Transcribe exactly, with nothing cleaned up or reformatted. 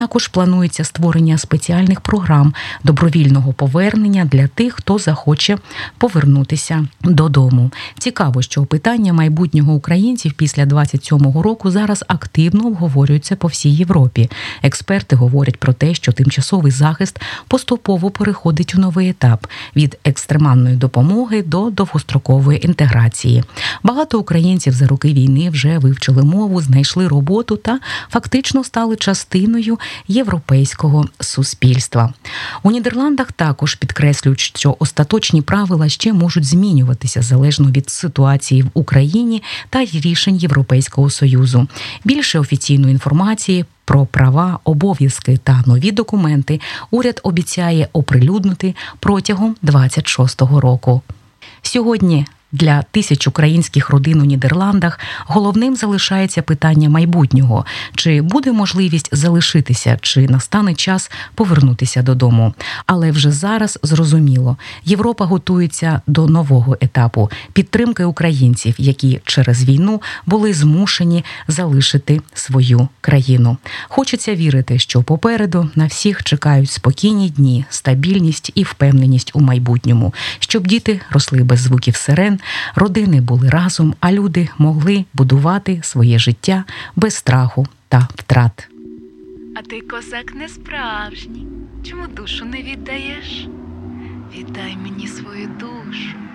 Також планується створення спеціальних програм добровільного повернення для тих, хто захоче повернутися додому. Цікаво, що питання майбутнього українців після двадцять сьомого року зараз активно обговорюються по всій Європі. Експерти говорять про те, що тимчасовий захист поступово переходить у новий етап – від екстремальної допомоги до довгострокової інтеграції. Багато українців за роки війни вже вивчили мову, знайшли роботу та фактично стали частиною європейського суспільства. У Нідерландах також підкреслюють, що остаточні правила ще можуть змінюватися залежно від ситуації в Україні та рішень Європейського Союзу. Більше офіційної інформації про права, обов'язки та нові документи уряд обіцяє оприлюднити протягом двадцять шостого року. Сьогодні для тисяч українських родин у Нідерландах головним залишається питання майбутнього. Чи буде можливість залишитися, чи настане час повернутися додому. Але вже зараз зрозуміло, Європа готується до нового етапу – підтримки українців, які через війну були змушені залишити свою країну. Хочеться вірити, що попереду на всіх чекають спокійні дні, стабільність і впевненість у майбутньому, щоб діти росли без звуків сирен, родини були разом, а люди могли будувати своє життя без страху та втрат. А ти, козак, не справжній. Чому душу не віддаєш? Віддай мені свою душу.